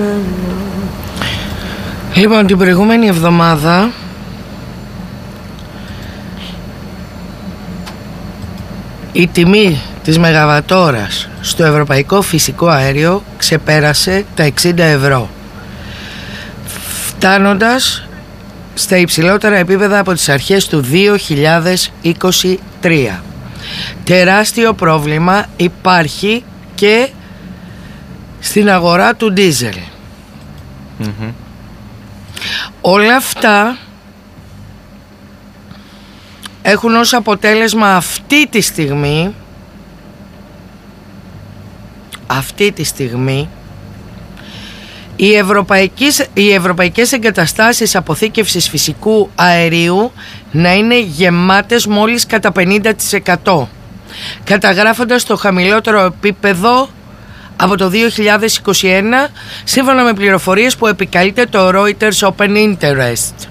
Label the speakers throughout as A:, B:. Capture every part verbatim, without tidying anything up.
A: Λοιπόν, την προηγούμενη εβδομάδα η τιμή της μεγαβατόρας στο ευρωπαϊκό φυσικό αέριο ξεπέρασε τα εξήντα ευρώ, φτάνοντας στα υψηλότερα επίπεδα από τις αρχές του δύο χιλιάδες είκοσι τρία. Τεράστιο πρόβλημα υπάρχει και στην αγορά του ντίζελ. Mm-hmm. Όλα αυτά έχουν ως αποτέλεσμα αυτή τη στιγμή αυτή τη στιγμή οι ευρωπαϊκές, οι ευρωπαϊκές εγκαταστάσεις αποθήκευσης φυσικού αερίου να είναι γεμάτες μόλις κατά πενήντα τοις εκατό, καταγράφοντας το χαμηλότερο επίπεδο από το δύο χιλιάδες είκοσι ένα, σύμφωνα με πληροφορίες που επικαλείται το Reuters Open Interest.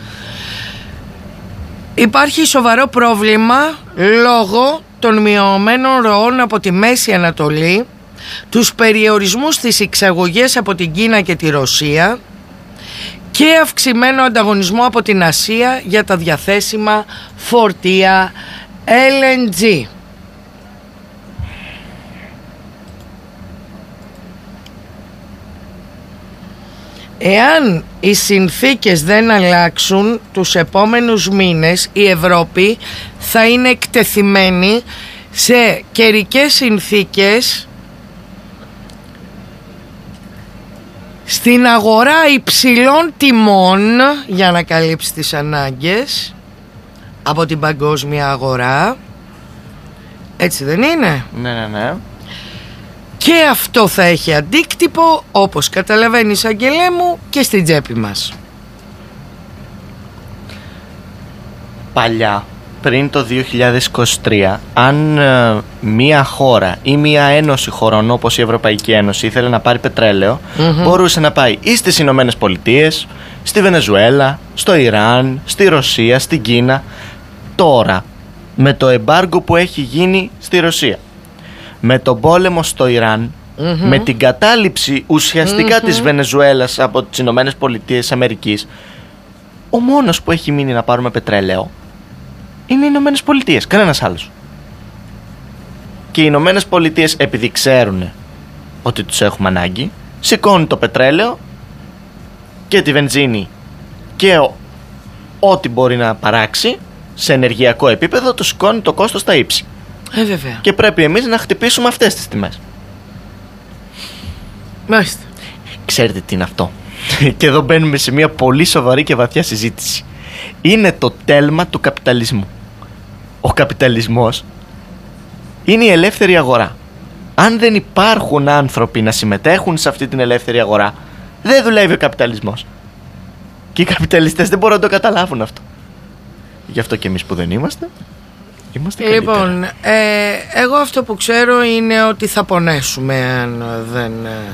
A: Υπάρχει σοβαρό πρόβλημα λόγω των μειωμένων ροών από τη Μέση Ανατολή, τους περιορισμούς στις εξαγωγές από την Κίνα και τη Ρωσία και αυξημένο ανταγωνισμό από την Ασία για τα διαθέσιμα φορτία ελ εν τζι. Εάν οι συνθήκες δεν αλλάξουν τους επόμενους μήνες, η Ευρώπη θα είναι εκτεθειμένη σε καιρικές συνθήκες στην αγορά υψηλών τιμών για να καλύψει τις ανάγκες από την παγκόσμια αγορά. Έτσι δεν είναι?
B: Ναι, ναι, ναι.
A: Και αυτό θα έχει αντίκτυπο, όπως καταλαβαίνεις, Αγγελέ μου, και στην τσέπη μας.
B: Παλιά, πριν το δύο χιλιάδες είκοσι τρία, αν ε, μία χώρα ή μία ένωση χωρών όπως η Ευρωπαϊκή Ένωση ήθελε να πάρει πετρέλαιο, mm-hmm. μπορούσε να πάει ή στις Ηνωμένες Πολιτείες, στη Βενεζουέλα, στο Ιράν, στη Ρωσία, στην Κίνα. Τώρα, με το εμπάργκο που έχει γίνει στη Ρωσία, με τον πόλεμο στο Ιράν, mm-hmm. με την κατάληψη ουσιαστικά mm-hmm. της Βενεζουέλας από τις Ηνωμένες Πολιτείες της Αμερικής, ο μόνος που έχει μείνει να πάρουμε πετρέλαιο είναι οι Ηνωμένες Πολιτείες, κανένας άλλος. Και οι Ηνωμένες Πολιτείες, επειδή ξέρουν ότι τους έχουμε ανάγκη, σηκώνουν το πετρέλαιο και τη βενζίνη και ο, ό,τι μπορεί να παράξει σε ενεργειακό επίπεδο, το σηκώνει το κόστος στα ύψη.
A: Ε, βέβαια.
B: Και πρέπει εμείς να χτυπήσουμε αυτές τις τιμές.
A: Μάλιστα.
B: Ξέρετε τι είναι αυτό? Και εδώ μπαίνουμε σε μια πολύ σοβαρή και βαθιά συζήτηση. Είναι το τέλμα του καπιταλισμού. Ο καπιταλισμός είναι η ελεύθερη αγορά. Αν δεν υπάρχουν άνθρωποι να συμμετέχουν σε αυτή την ελεύθερη αγορά, δεν δουλεύει ο καπιταλισμός. Και οι καπιταλιστές δεν μπορούν να το καταλάβουν αυτό. Γι' αυτό και εμείς που δεν είμαστε, είμαστε καλύτερα.
A: Λοιπόν, ε, εγώ αυτό που ξέρω είναι ότι θα πονέσουμε αν δεν...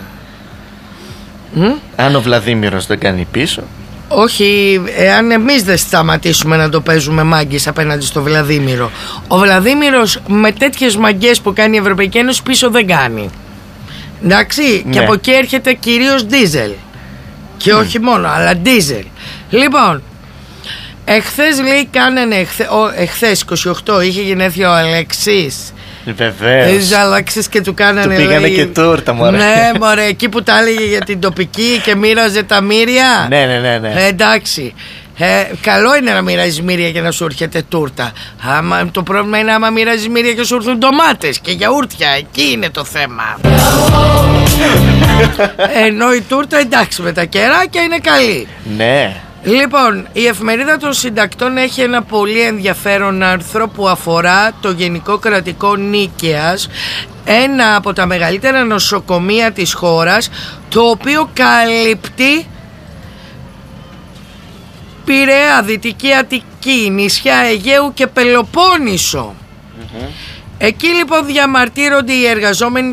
A: Ε...
B: Αν ο Βλαδίμηρος δεν κάνει πίσω.
A: Όχι, εάν εμείς δεν σταματήσουμε να το παίζουμε μάγκες απέναντι στο Βλαδίμηρο. Ο Βλαδίμηρος με τέτοιες μαγκές που κάνει η Ευρωπαϊκή Ένωση πίσω δεν κάνει. Εντάξει, ναι. Και από εκεί έρχεται κυρίως ντίζελ. Και mm. όχι μόνο, αλλά ντίζελ. Λοιπόν, εχθές λέει κάνανε, εχθέ, ο, εχθές είκοσι οκτώ είχε γενέθλια ο Αλέξης.
B: Βεβαίως.
A: Τις Αλέξης και του κάνανε.
B: Του πήγανε
A: λέει,
B: και τούρτα, μωρέ.
A: Ναι, μωρέ, εκεί που τα έλεγε για την τοπική και μοίραζε τα μύρια.
B: Ναι, ναι, ναι, ναι.
A: Ε, εντάξει. Ε, καλό είναι να μοιράζει μύρια και να σου έρχεται τούρτα. Άμα, το πρόβλημα είναι άμα μοιράζει μύρια και σου έρθουν ντομάτες και γιαούρτια. Εκεί είναι το θέμα. Ενώ η τούρτα, εντάξει, με τα κεράκια είναι καλή.
B: Ναι.
A: Λοιπόν, η Εφημερίδα των Συντακτών έχει ένα πολύ ενδιαφέρον άρθρο που αφορά το Γενικό Κρατικό Νίκαιας, ένα από τα μεγαλύτερα νοσοκομεία της χώρας, το οποίο καλύπτει Πειραιά, Δυτική Αττική, νησιά Αιγαίου και Πελοπόννησο. Mm-hmm. Εκεί λοιπόν διαμαρτύρονται οι εργαζόμενοι